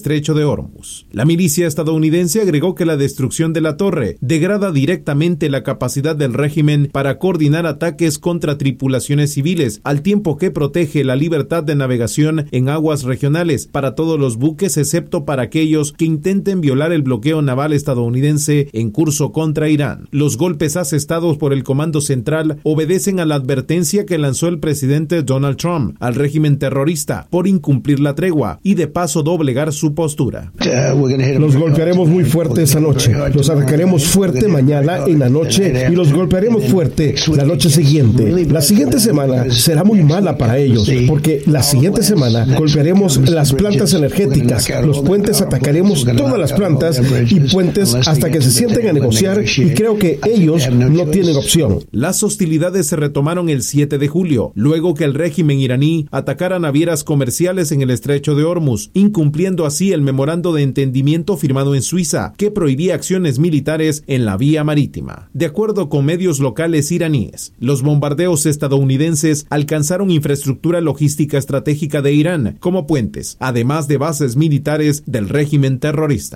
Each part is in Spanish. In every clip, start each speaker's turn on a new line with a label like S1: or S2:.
S1: Estrecho de Hormuz. La milicia estadounidense agregó que la destrucción de la torre degrada directamente la capacidad del régimen para coordinar ataques contra tripulaciones civiles, al tiempo que protege la libertad de navegación en aguas regionales para todos los buques, excepto para aquellos que intenten violar el bloqueo naval estadounidense en curso contra Irán. Los golpes asestados por el Comando Central obedecen a la advertencia que lanzó el presidente Donald Trump al régimen terrorista por incumplir la tregua y de paso doblegar su postura.
S2: Los golpearemos muy fuerte esa noche, los atacaremos fuerte mañana en la noche y los golpearemos fuerte la noche siguiente. La siguiente semana será muy mala para ellos, porque la siguiente semana golpearemos las plantas energéticas, los puentes, atacaremos todas las plantas y puentes hasta que se sienten a negociar, y creo que ellos no tienen opción.
S1: Las hostilidades se retomaron el 7 de julio, luego que el régimen iraní atacara navieras comerciales en el Estrecho de Hormuz, incumpliendo así el memorando de entendimiento firmado en Suiza, que prohibía acciones militares en la vía marítima. De acuerdo con medios locales iraníes, los bombardeos estadounidenses alcanzaron infraestructura logística estratégica de Irán, como puentes, además de bases militares del régimen terrorista.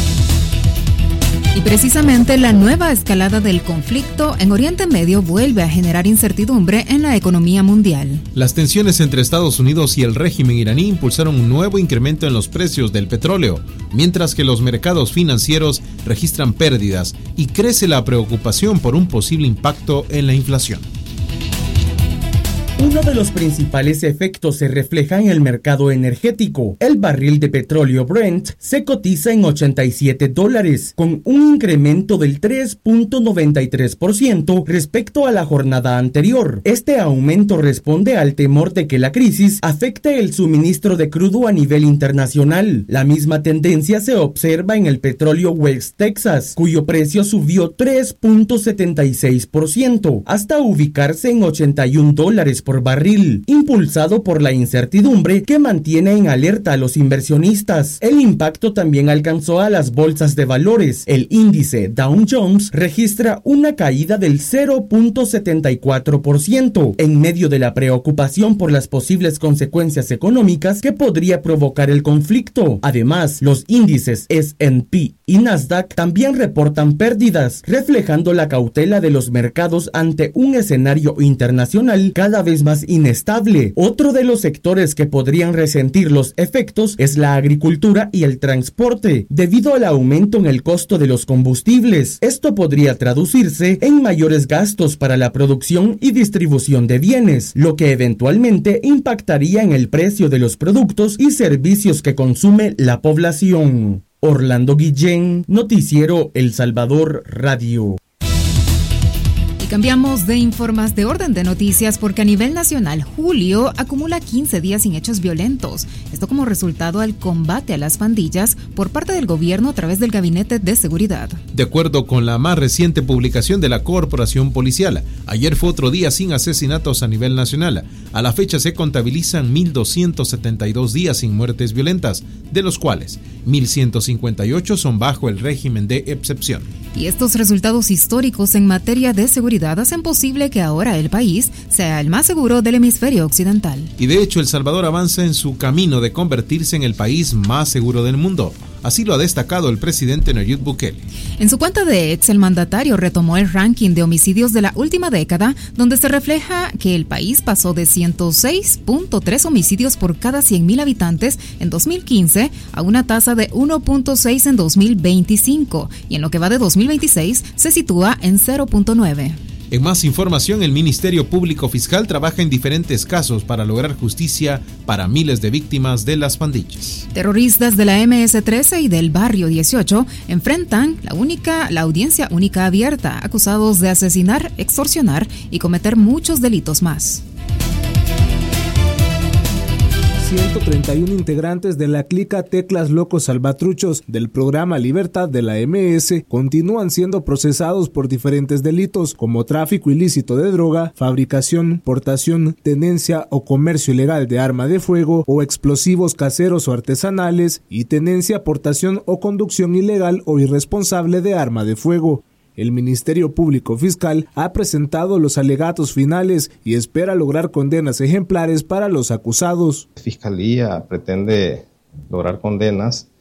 S3: Y precisamente la nueva escalada del conflicto en Oriente Medio vuelve a generar incertidumbre en la economía mundial.
S1: Las tensiones entre Estados Unidos y el régimen iraní impulsaron un nuevo incremento en los precios del petróleo, mientras que los mercados financieros registran pérdidas y crece la preocupación por un posible impacto en la inflación.
S4: Uno de los principales efectos se refleja en el mercado energético. El barril de petróleo Brent se cotiza en $87, con un incremento del 3.93% respecto a la jornada anterior. Este aumento responde al temor de que la crisis afecte el suministro de crudo a nivel internacional. La misma tendencia se observa en el petróleo West Texas, cuyo precio subió 3.76% hasta ubicarse en $81 por barril, impulsado por la incertidumbre que mantiene en alerta a los inversionistas. El impacto también alcanzó a las bolsas de valores. El índice Dow Jones registra una caída del 0.74% en medio de la preocupación por las posibles consecuencias económicas que podría provocar el conflicto. Además, los índices S&P y Nasdaq también reportan pérdidas, reflejando la cautela de los mercados ante un escenario internacional cada vez más inestable. Otro de los sectores que podrían resentir los efectos es la agricultura y el transporte, debido al aumento en el costo de los combustibles. Esto podría traducirse en mayores gastos para la producción y distribución de bienes, lo que eventualmente impactaría en el precio de los productos y servicios que consume la población. Orlando Guillén, Noticiero El Salvador Radio.
S3: Cambiamos de orden de noticias porque a nivel nacional, julio acumula 15 días sin hechos violentos. Esto como resultado al combate a las pandillas por parte del gobierno a través del Gabinete de Seguridad.
S1: De acuerdo con la más reciente publicación de la Corporación Policial, ayer fue otro día sin asesinatos a nivel nacional. A la fecha se contabilizan 1.272 días sin muertes violentas, de los cuales 1.158 son bajo el régimen de excepción.
S3: Y estos resultados históricos en materia de seguridad hacen posible que ahora el país sea el más seguro del hemisferio occidental.
S1: Y de hecho, El Salvador avanza en su camino de convertirse en el país más seguro del mundo. Así lo ha destacado el presidente Nayib Bukele.
S3: En su cuenta de X, el mandatario retomó el ranking de homicidios de la última década, donde se refleja que el país pasó de 106.3 homicidios por cada 100.000 habitantes en 2015 a una tasa de 1.6 en 2025, y en lo que va de 2026 se sitúa en 0.9.
S1: En más información, el Ministerio Público Fiscal trabaja en diferentes casos para lograr justicia para miles de víctimas de las pandillas.
S3: Terroristas de la MS-13 y del Barrio 18 enfrentan la audiencia única abierta, acusados de asesinar, extorsionar y cometer muchos delitos más.
S5: 131 integrantes de la clica Teclas Locos Salvatruchos del programa Libertad de la MS continúan siendo procesados por diferentes delitos como tráfico ilícito de droga, fabricación, portación, tenencia o comercio ilegal de arma de fuego o explosivos caseros o artesanales y tenencia, portación o conducción ilegal o irresponsable de arma de fuego. El Ministerio Público Fiscal ha presentado los alegatos finales y espera lograr condenas ejemplares para los acusados.
S6: La Fiscalía pretende lograr condenas